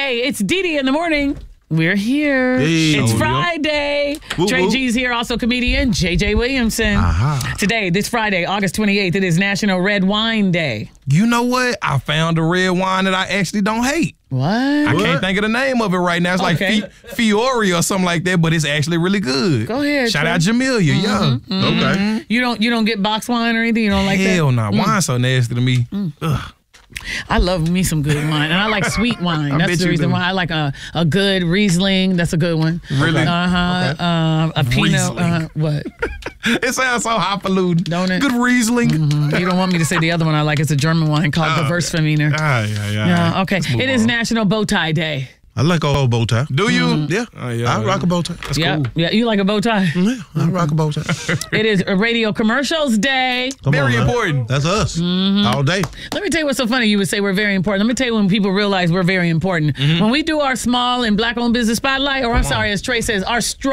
Hey, it's Dee in the morning. We're here. Hey. It's Friday. Woo, Trey woo. G's here, also comedian JJ Williamson. Today, this Friday, August 28th, it is National Red Wine Day. You know what? I found a red wine that I actually don't hate. What? I can't think of the name of it right now. It's Okay. like Fiore or something like that, but it's actually really good. Go ahead, Shout Trey. out Jamelia. Yeah. Okay. You don't get box wine or anything? You don't like that? Hell no. Wine's so nasty to me. Ugh. I love me some good wine, and I like sweet wine. I That's bet the you reason do. why I like a good Riesling. That's a good one. Really? A Pinot. Riesling. What? It sounds so highfalutin. Don't it? Good Riesling. You don't want me to say the other one I like. It's a German wine called Gewürztraminer. Yeah. Yeah, okay. Let's move It is on. National Bow Tie Day. I like a old bow tie. Do you? Yeah. Oh, yeah. I rock a bow tie. That's Yeah, cool. yeah. You like a bow tie? Yeah, I rock a bow tie. It is a Radio Commercials Day. Come Very on, man. important. That's us. All day. Let me tell you what's so funny. You would say we're very important. Let me tell you when people realize we're very important. When we do our small and black-owned business spotlight, or I'm sorry, as Trey says, our